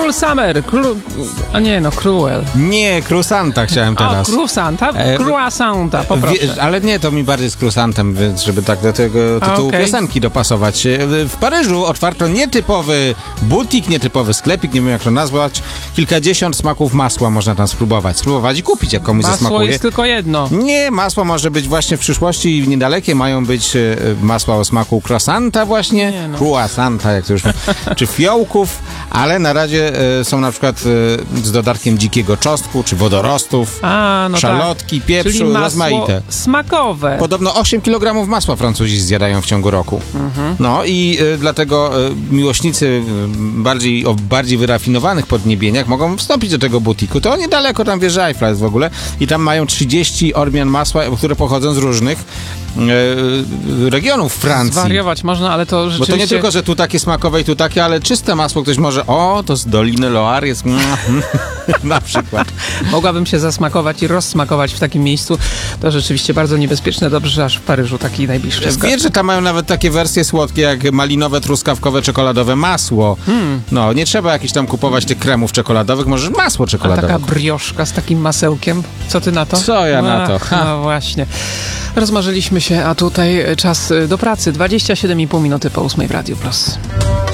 Cruel Summer. Cruel. Nie, Crusanta chciałem teraz. Crusanta? Croissanta, poproszę. Ale nie, to mi bardziej z Crusantem, więc żeby tak do tego tytułu piosenki dopasować. W Paryżu otwarto nietypowy butik, nietypowy sklepik, nie wiem jak to nazwać. Kilkadziesiąt smaków masła można tam spróbować i kupić, jak komuś zasmakuje. Masło jest tylko jedno. Nie, masło może być właśnie w przyszłości i w niedalekie mają być masła o smaku croissanta właśnie, croissanta, jak to już czy fiołków, ale na razie są na przykład z dodatkiem dzikiego czosnku, czy wodorostów, szalotki, pieprzu, czyli masło rozmaite. Smakowe. Podobno 8 kg masła Francuzi zjadają w ciągu roku. No i dlatego miłośnicy o bardziej wyrafinowanych podniebieniach mogą wstąpić do tego butiku. To niedaleko tam wieży Eiffla jest w ogóle i tam mają 30 odmian masła, które pochodzą z różnych regionów Francji. Zwariować można, ale to rzeczywiście... Bo to nie tylko, że tu takie smakowe i tu takie, ale czyste masło ktoś może, to z Doliny Loire jest na przykład. Mogłabym się zasmakować i rozsmakować w takim miejscu. To rzeczywiście bardzo niebezpieczne. Dobrze, że aż w Paryżu taki najbliższy sklep. Wiesz, że tam mają nawet takie wersje słodkie jak malinowe, truskawkowe, czekoladowe masło. No, nie trzeba jakichś tam kupować tych kremów czekoladowych, możesz masło czekoladowe. A taka brioszka z takim masełkiem? Co ty na to? Co ja na to? No właśnie. Rozmarzyliśmy się, a tutaj czas do pracy. 27,5 minuty po 8 w Radiu Plus.